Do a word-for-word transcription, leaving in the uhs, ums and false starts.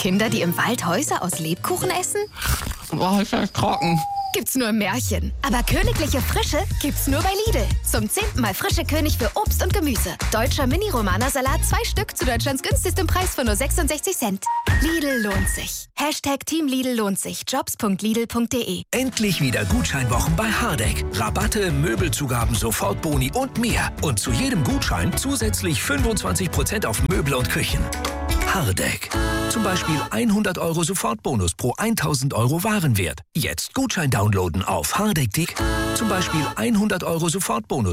Kinder, die im Wald Häuser aus Lebkuchen essen? Boah, ist das trocken. Gibt's nur im Märchen. Aber königliche Frische gibt's nur bei Lidl. Zum zehnten Mal frische König für Obst und Gemüse. Deutscher Mini-Romana-Salat, zwei Stück zu Deutschlands günstigstem Preis von nur sechsundsechzig Cent. Lidl lohnt sich. Hashtag Team Lidl lohnt sich. Jobs punkt lidl punkt de. Endlich wieder Gutscheinwochen bei Hardegg. Rabatte, Möbelzugaben, Sofortboni und mehr. Und zu jedem Gutschein zusätzlich fünfundzwanzig Prozent auf Möbel und Küchen. Hardegg. Zum Beispiel hundert Euro Sofortbonus pro tausend Euro Warenwert. Jetzt Gutschein downloaden auf hardegg punkt de. Zum Beispiel hundert Euro Sofortbonus